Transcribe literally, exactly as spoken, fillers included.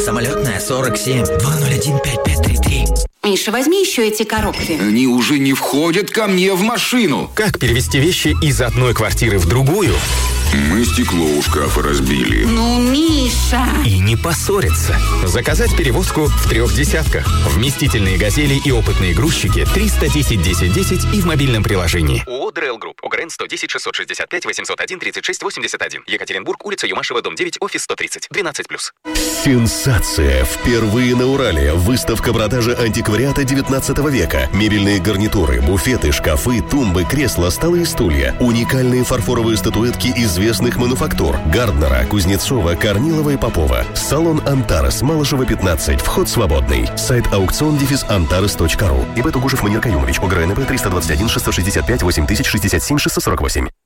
Самолетная сорок семь два ноль один пять пять три три. Миша, возьми еще эти коробки. Они уже не входят ко мне в машину. Как перевести вещи из одной квартиры в другую? Мы стекло у шкафа разбили. Ну, Миша! И не поссориться. Заказать перевозку в трех десятках. Вместительные «Газели» и опытные грузчики триста десять десять десять и в мобильном приложении. ООО «ДРЭЛ Групп». ОГРН сто десять шестьсот шестьдесят пять восемьсот один тридцать шесть восемьдесят один. Екатеринбург, улица Юмашева, дом девять, офис сто тридцать. двенадцать плюс. Сенсация! Впервые на Урале. Выставка продажи антиквариата девятнадцатого века. Мебельные гарнитуры, буфеты, шкафы, тумбы, кресла, столы и стулья. Уникальные фарфоровые статуэтки известных мануфактур. Гарднера, Кузнецова, Корнилова и Попова. Салон «Антарес», Малышева, пятнадцать. Вход свободный. Сайт аукцион дефис антарес точка ру. ИБ Тугушев Манир Каюмович. ОГРНП триста двадцать один шестьсот шестьдесят пять восемь тысяч шестьдесят семь шестьсот сорок восемь.